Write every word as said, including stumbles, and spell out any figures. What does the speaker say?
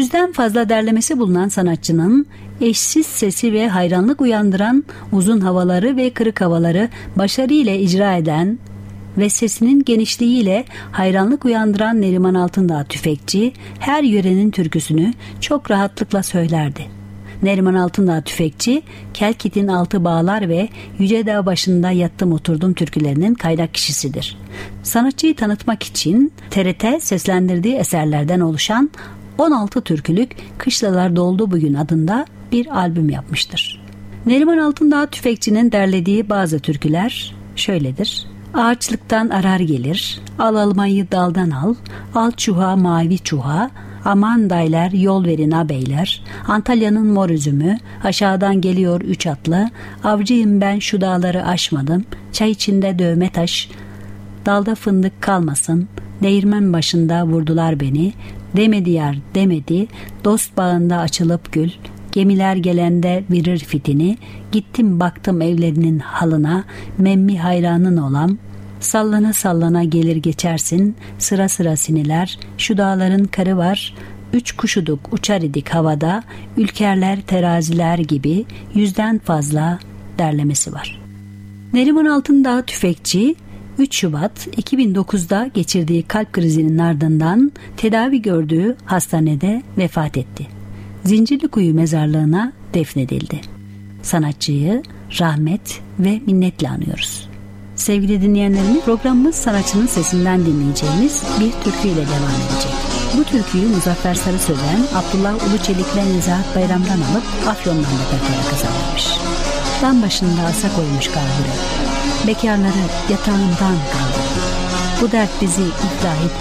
Yüzden fazla derlemesi bulunan sanatçının eşsiz sesi ve hayranlık uyandıran uzun havaları ve kırık havaları başarıyla icra eden ve sesinin genişliğiyle hayranlık uyandıran Neriman Altındağ Tüfekçi her yörenin türküsünü çok rahatlıkla söylerdi. Neriman Altındağ Tüfekçi, Kelkit'in Altı Bağlar ve Yüce Dağ Başında Yattım Oturdum türkülerinin kaynak kişisidir. Sanatçıyı tanıtmak için T R T seslendirdiği eserlerden oluşan on altı türkülük Kışlalar Doldu Bugün adında bir albüm yapmıştır. Neriman Altındağ Tüfekçi'nin derlediği bazı türküler şöyledir. Ağaçlıktan arar gelir, al almayı daldan al, al çuha mavi çuha, aman daylar yol verin abeyler, Antalya'nın mor üzümü, aşağıdan geliyor üç atlı, avcıyım ben şu dağları aşmadım, çay içinde dövme taş, dalda fındık kalmasın, değirmen başında vurdular beni, demedi yar demedi, dost bağında açılıp gül, gemiler gelende verir fitini, gittim baktım evlerinin halına, memmi hayranın olam, sallana sallana gelir geçersin, sıra sıra siniler, şu dağların karı var, üç kuşuduk uçar idik havada, ülkerler teraziler gibi yüzden fazla derlemesi var. Neriman Altındağ Tüfekçi, üç Şubat iki bin dokuzda geçirdiği kalp krizinin ardından tedavi gördüğü hastanede vefat etti. Zincirlikuyu mezarlığına defnedildi. Sanatçıyı rahmet ve minnetle anıyoruz. Sevgili dinleyenlerimiz, programımız sanatçının sesinden dinleyeceğimiz bir türküyle devam edecek. Bu türküyü Muzaffer Sarı Sözen, Abdullah Uluçelik ve Nezahat Bayram'dan alıp Afyon'dan repertuara kazanmış. Dam başında asa koymuş kalbure, bekarları yatağından kaldırdı. Bu dert bizi iflah etmiş.